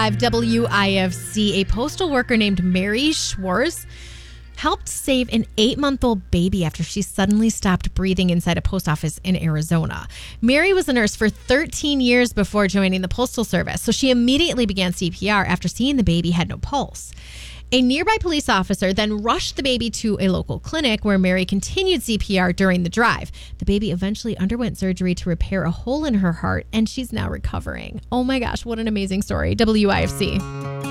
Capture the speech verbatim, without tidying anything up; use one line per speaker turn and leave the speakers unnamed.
five W I F C, a postal worker named Mary Schwartz helped save an eight-month-old baby after she suddenly stopped breathing inside a post office in Arizona. Mary was a nurse for thirteen years before joining the Postal Service, so she immediately began C P R after seeing the baby had no pulse. A nearby police officer then rushed the baby to a local clinic where Mary continued C P R during the drive. The baby eventually underwent surgery to repair a hole in her heart, and she's now recovering. Oh my gosh, what an amazing story. W I F C.